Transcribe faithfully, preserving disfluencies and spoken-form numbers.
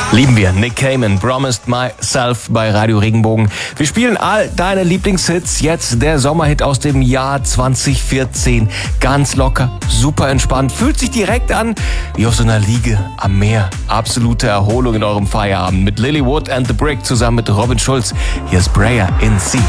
Lieben wir. Nick Cayman, Promised Myself bei Radio Regenbogen. Wir spielen all deine Lieblingshits. Jetzt der Sommerhit aus dem Jahr zwanzig vierzehn. Ganz locker, super entspannt. Fühlt sich direkt an wie auf so einer Liege am Meer. Absolute Erholung in eurem Feierabend. Mit Lilywood and the Brick zusammen mit Robin Schulz. Hier ist Prayer in C.